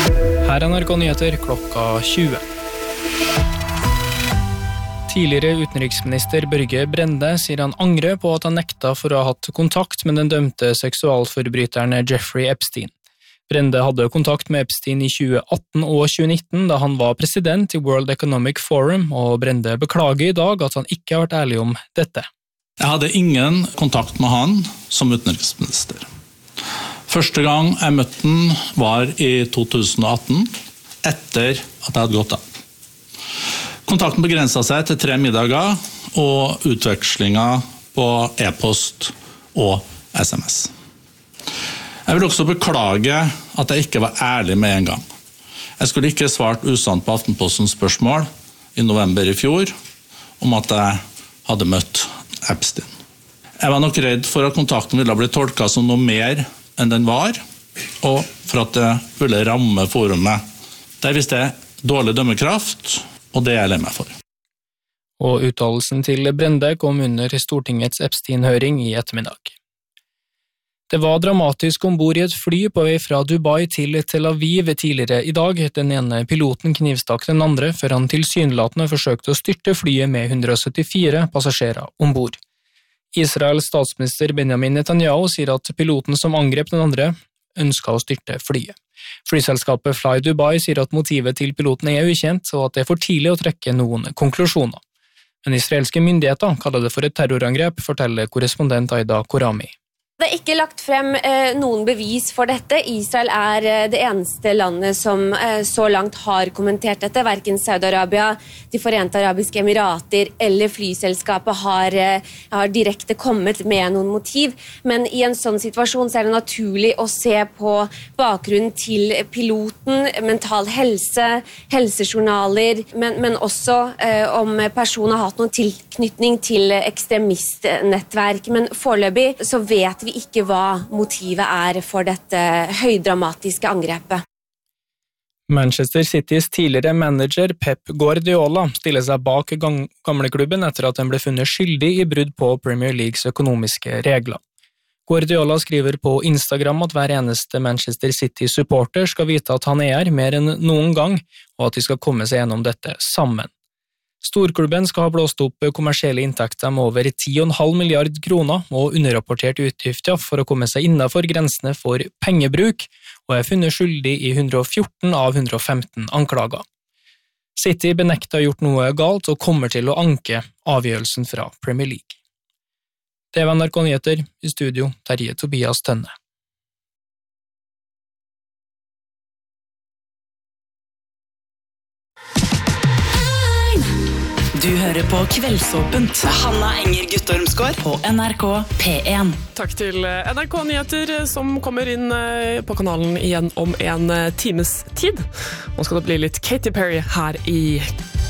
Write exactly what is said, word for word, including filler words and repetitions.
Her er N R K Nyheter klokka tjue. Tidligere utenriksminister Børge Brende sier han angrer på at han nekta for å ha hatt kontakt med den dømte seksualforbryteren Jeffrey Epstein. Brende hadde kontakt med Epstein i tjue atten og tjue nitten da han var president i World Economic Forum, og Brende beklager i dag at han ikke har vært ærlig om dette. Jeg hadde ingen kontakt med han som utenriksminister. Første gang jeg møtte han var i to tusen og atten, etter at jeg hadde gått av. Kontakten begrenset seg til tre middager og utvekslinger på e-post og sms. Jeg vil også beklage at jeg ikke var ærlig med en gang. Jeg skulle ikke svart usant på Aftenpostens spørsmål i november i fjor om at jeg hadde møtt Epstein. Jeg var nok redd for at kontakten ville bli tolket som noe mer enn den var, og for at det ville ramme forumet. Der visste jeg dårlig dømmekraft, og det er jeg lei meg for. Og uttalelsen til Brende kom under Stortingets Epstein-høring i ettermiddag. Det var dramatisk ombord i et fly på vei fra Dubai til Tel Aviv tidligere i dag. Den ene piloten knivstakk den andre før han tilsynelatende forsøkte å styrte flyet med hundre og syttifire passasjerer ombord. Israels statsminister Benjamin Netanyahu sier at piloten som angrep den andre ønsket å styrte flyet. Flyselskapet Fly Dubai sier at motivet til piloten er ukjent, og at det er for tidlig å trekke noen konklusjoner. Men israelske myndigheter kaller det for et terrorangrep, forteller korrespondent Aida Korami. Det er ikke lagt frem eh, noen bevis for dette. Israel er eh, det eneste landet som eh, så langt har kommentert dette. Hverken Saudi-Arabia, De Forente Arabiske Emirater eller flyselskapet har, eh, har direkte kommet med noen motiv. Men i en sånn situasjon så er det naturlig å se på bakgrunnen til piloten, mental helse, helsejournaler, men, men også eh, om personen har hatt noen tilknytning til ekstremistnettverk. Men foreløpig så vet vi ikke hva motivet er for dette høydramatiske angrepet. Manchester Citys tidligere manager Pep Guardiola stiller seg bak gamleklubben etter at den ble funnet skyldig i brudd på Premier Leagues økonomiske regler. Guardiola skriver på Instagram at hver eneste Manchester City-supporter skal vite at han er her mer enn noen gang, og at de skal komme seg gjennom dette sammen. Storklubben skal ha blåst opp kommersielle inntekter med over ti komma fem milliard kroner og underrapportert utgifter for å komme seg innenfor grensene for pengebruk, og er funnet skyldig i hundre og fjorten av hundre og femten anklager. City benekter å ha gjort noe galt og kommer til å anke avgjørelsen fra Premier League. Det var N R K Nyheter, i studio Terje Tobias Tønne. Du hører på Kveldsåpent. Hanna Enger Guttormsgård på N R K P en. Takk til N R K Nyheter som kommer inn på kanalen igjen om en times tid. Nå skal det bli litt Katy Perry her i